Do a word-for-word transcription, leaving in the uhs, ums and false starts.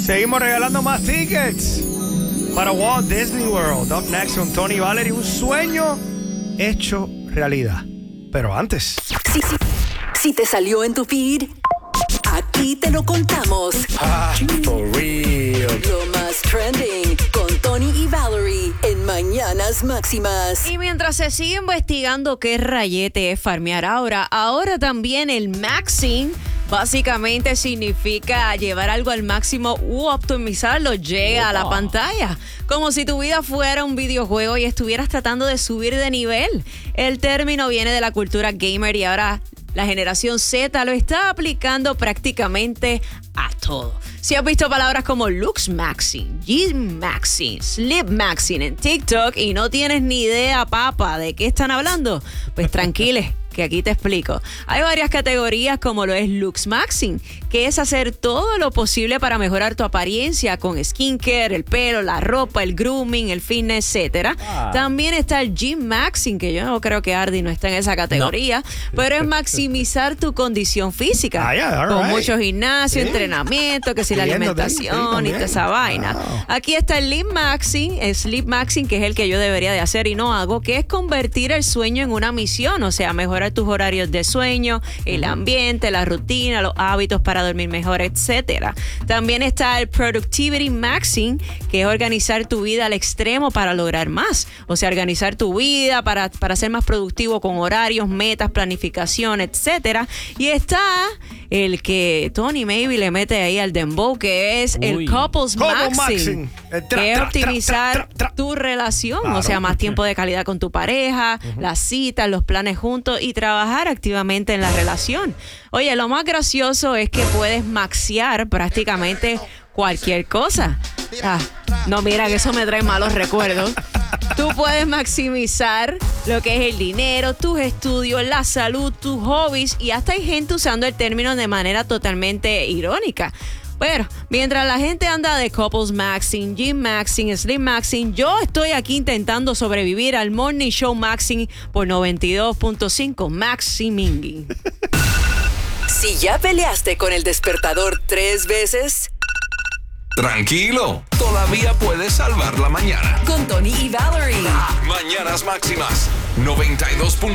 Seguimos regalando más tickets para Walt Disney World. Up next con Tony y Valerie, un sueño hecho realidad. Pero antes... Sí, sí. Si te salió en tu feed, aquí te lo contamos. Ah, for real. Lo más trending con Tony y Valerie en Mañanas Máximas. Y mientras se sigue investigando qué rayete es farmear ahora, ahora también el maxing básicamente significa llevar algo al máximo u optimizarlo, llega a la pantalla. Como si tu vida fuera un videojuego y estuvieras tratando de subir de nivel. El término viene de la cultura gamer y ahora la generación Z lo está aplicando prácticamente a todo. Si has visto palabras como looks maxing, gym maxing, sleep maxing en TikTok y no tienes ni idea, papa, de qué están hablando, pues tranquiles, que aquí te explico. Hay varias categorías como lo es looks maxing, que es hacer todo lo posible para mejorar tu apariencia con skincare, el pelo, la ropa, el grooming, el fitness, etcétera. Ah. También está el gym maxing, que yo no creo que Ardi no está en esa categoría, no. Pero es maximizar tu condición física, ah, yeah, con right. mucho gimnasio, sí. entrenamiento, que si la alimentación sí, y toda esa vaina. Wow. Aquí está el sleep maxing, el sleep maxing, que es el que yo debería de hacer y no hago, que es convertir el sueño en una misión, o sea, mejorar tus horarios de sueño, el ambiente, la rutina, los hábitos para dormir mejor, etcétera. También está el productivity maxing, que es organizar tu vida al extremo para lograr más. O sea, organizar tu vida para, para ser más productivo con horarios, metas, planificación, etcétera. Y está el que Tony maybe le mete ahí al dembow, que es Uy. el couples maxing, maxing. El tra, que es optimizar tra, tra, tra, tra. tu relación, claro. O sea, más tiempo de calidad con tu pareja, uh-huh. las citas, los planes juntos y trabajar activamente en la relación. Oye, lo más gracioso es que puedes maxear prácticamente cualquier cosa. Ah, no, mira, que eso me trae malos recuerdos. Tú puedes maximizar lo que es el dinero, tus estudios, la salud, tus hobbies, y hasta hay gente usando el término de manera totalmente irónica. Pero mientras la gente anda de couples maxing, gym maxing, sleep maxing, yo estoy aquí intentando sobrevivir al morning show maxing por noventa y dos punto cinco Maximinging. Si ya peleaste con el despertador tres veces, tranquilo, todavía puedes salvar la mañana. Con Tony y Valerie. Mañanas Máximas, noventa y dos punto cinco